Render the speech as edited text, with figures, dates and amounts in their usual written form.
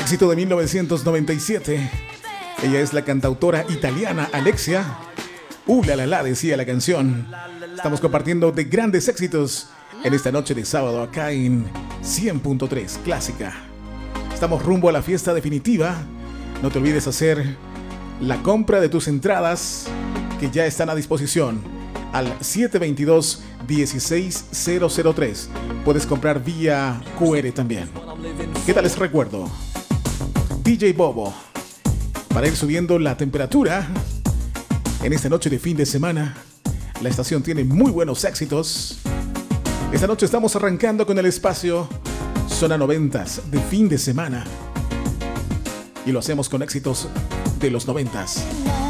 Éxito de 1997. Ella es la cantautora italiana Alexia. La la la, decía la canción. Estamos compartiendo de grandes éxitos en esta noche de sábado acá en 100.3 Clásica. Estamos rumbo a la fiesta definitiva. No te olvides hacer la compra de tus entradas que ya están a disposición al 722-16003. Puedes comprar vía QR también. ¿Qué tal les recuerdo? DJ Bobo, para ir subiendo la temperatura en esta noche de fin de semana. La estación tiene muy buenos éxitos. Esta noche estamos arrancando con el espacio Zona 90s de fin de semana. Y lo hacemos con éxitos de los 90s.